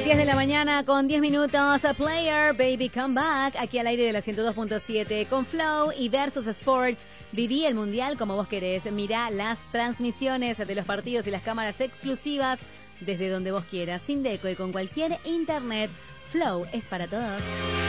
10 de la mañana con 10 minutos. A Player, Baby Come Back. Aquí al aire de la 102.7 con Flow y Versus Sports. Viví el Mundial como vos querés. Mirá las transmisiones de los partidos y las cámaras exclusivas desde donde vos quieras, sin deco y con cualquier internet. Flow es para todos.